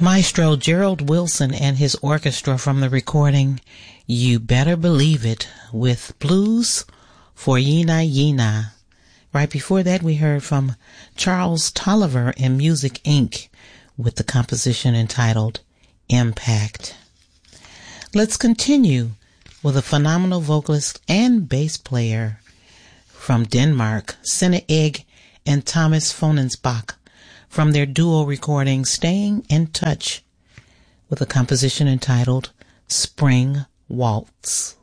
Maestro Gerald Wilson and his orchestra from the recording You Better Believe It with Blues for Yena Yena. Right before that we heard from Charles Tolliver and Music Inc. with the composition entitled Impact. Let's continue with a phenomenal vocalist and bass player from Denmark, Senne Egg and Thomas Fonensbach, from their duo recording Staying in Touch with a composition entitled Spring Waltz.